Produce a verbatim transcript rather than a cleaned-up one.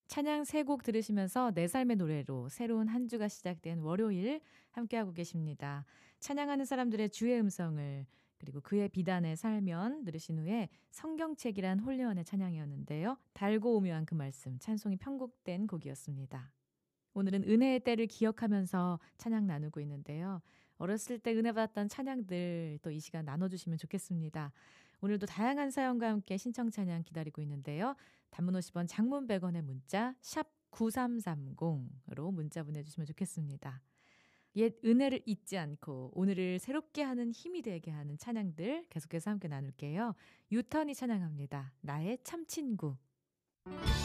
찬양 세 곡 들으시면서 내 삶의 노래로 새로운 한 주가 시작된 월요일 함께하고 계십니다. 찬양하는 사람들의 주의 음성을 그리고 그의 비단에 살면 들으신 후에 성경책이란 홀리원의 찬양이었는데요. 달고 오묘한 그 말씀, 찬송이 편곡된 곡이었습니다. 오늘은 은혜의 때를 기억하면서 찬양 나누고 있는데요. 어렸을 때 은혜 받았던 찬양들 또 이 시간 나눠주시면 좋겠습니다. 오늘도 다양한 사연과 함께 신청 찬양 기다리고 있는데요. 단문 오십 원, 장문 백 원의 문자 샵 구삼삼공으로 문자 보내주시면 좋겠습니다. 옛 은혜를 잊지 않고 오늘을 새롭게 하는 힘이 되게 하는 찬양들 계속해서 함께 나눌게요. 유턴이 찬양합니다. 나의 참친구.